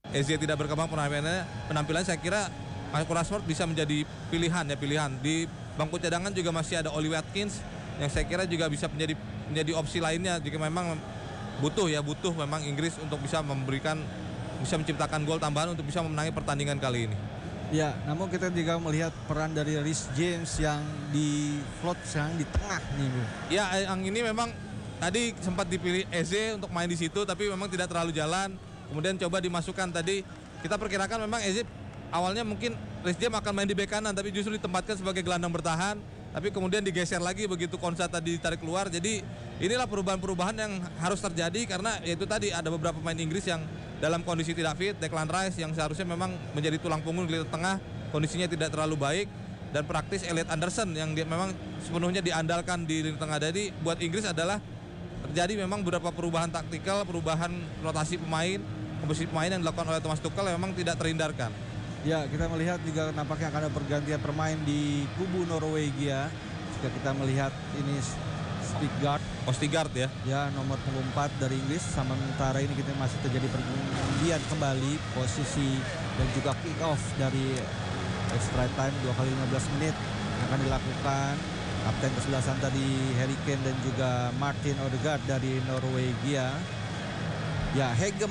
Eze tidak berkembang penampilannya saya kira Marcus Rashford bisa menjadi pilihan. Di bangku cadangan juga masih ada Oli Watkins yang saya kira juga bisa menjadi opsi lainnya jika memang butuh memang Inggris untuk bisa menciptakan gol tambahan untuk bisa memenangi pertandingan kali ini. Ya, namun kita juga melihat peran dari Reece James yang di float sekarang di tengah nih, Bu. Ya, yang ini memang tadi sempat dipilih Eze untuk main di situ tapi memang tidak terlalu jalan. Kemudian coba dimasukkan tadi. Kita perkirakan memang Eze awalnya mungkin Reece James akan main di bek kanan tapi justru ditempatkan sebagai gelandang bertahan. Tapi kemudian digeser lagi begitu Konsa tadi ditarik keluar. Jadi inilah perubahan-perubahan yang harus terjadi karena yaitu tadi ada beberapa pemain Inggris yang dalam kondisi tidak fit. Declan Rice yang seharusnya memang menjadi tulang punggung di lini tengah kondisinya tidak terlalu baik. Dan praktis Elliot Anderson yang memang sepenuhnya diandalkan di lini tengah. Jadi buat Inggris adalah terjadi memang beberapa perubahan taktikal, perubahan rotasi pemain, komposisi pemain yang dilakukan oleh Thomas Tuchel memang tidak terhindarkan. Ya, kita melihat juga nampaknya akan ada pergantian permain di kubu Norwegia. Jika kita melihat ini Ostigard ya. Ya, nomor 4 dari Inggris. Sementara ini kita masih terjadi pergantian kembali posisi dan juga kick off dari extra time 2 kali 15 menit akan dilakukan. Kapten kesebelasan tadi Harry Kane dan juga Martin Odegaard dari Norwegia. Ya, Hegem